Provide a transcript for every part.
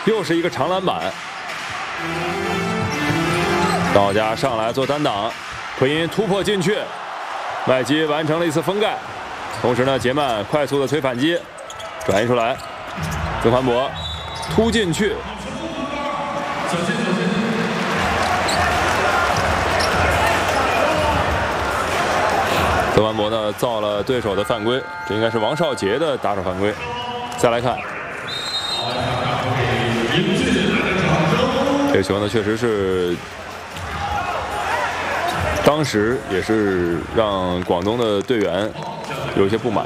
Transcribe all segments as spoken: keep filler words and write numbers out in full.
又是一个长篮板。道家上来做单挡，奎因突破进去，麦基完成了一次封盖，同时呢，杰曼快速的推反击，转移出来，曾凡博突进去。 曾凡博呢造了对手的犯规，这应该是王少杰的打手犯规。再来看，这个球呢确实是当时也是让广东的队员有一些不满。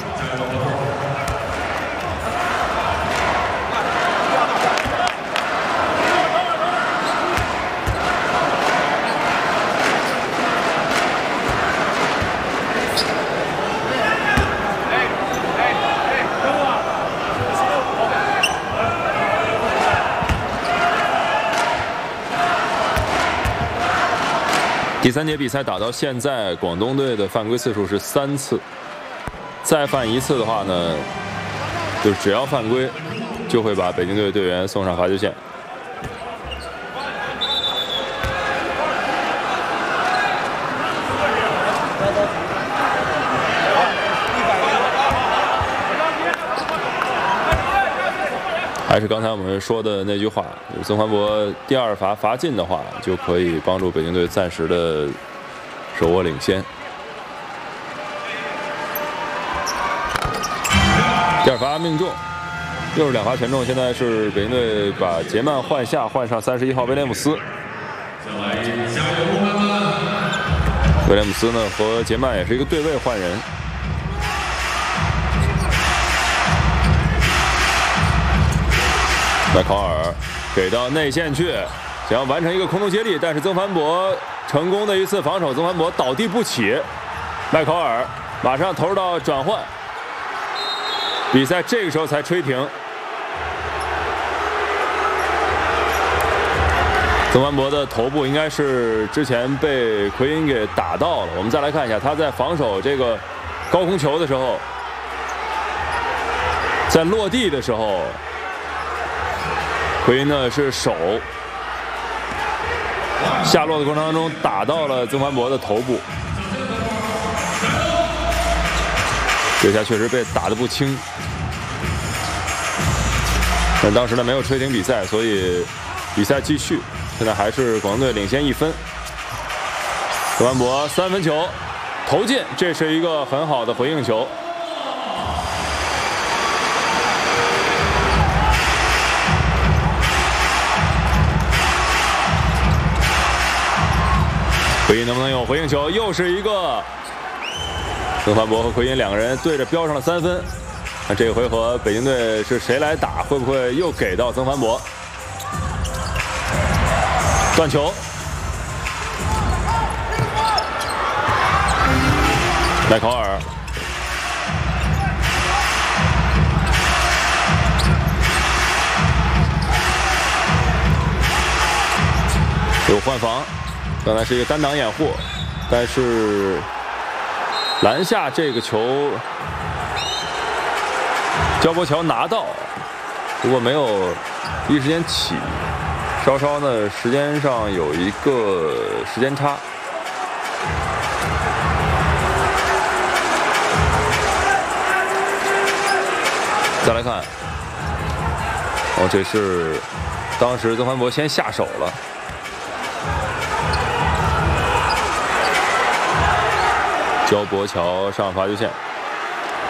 第三节比赛打到现在，广东队的犯规次数是三次，再犯一次的话呢，就只要犯规，就会把北京队队员送上罚球线。还是刚才我们说的那句话，就是曾凡博第二罚罚进的话，就可以帮助北京队暂时的手握领先。第二罚命中，又是两罚全中。现在是北京队把杰曼换下，换上三十一号威廉姆斯。威廉姆斯呢和杰曼也是一个对位换人。 麦考尔给到内线去，想要完成一个空中接力，但是曾凡博成功的一次防守，曾凡博倒地不起，麦考尔马上投入到转换，比赛这个时候才吹停。曾凡博的头部应该是之前被奎因给打到了，我们再来看一下他在防守这个高空球的时候，在落地的时候。 奎因呢是手下落的过程当中打到了曾凡博的头部，这下确实被打得不轻。但当时呢没有吹停比赛，所以比赛继续。现在还是广东队领先一分。曾凡博三分球投进，这是一个很好的回应球。 奎因能不能有回应球？又是一个曾凡博和奎因两个人对着标上了三分。那这个回合北京队是谁来打？会不会又给到曾凡博？断球，麦考尔，有换防。 刚才是一个单挡掩护，但是篮下这个球，焦博乔拿到，不过没有第一时间起，稍稍呢时间上有一个时间差。再来看，哦，这是当时曾凡博先下手了。 焦博乔上罚球线。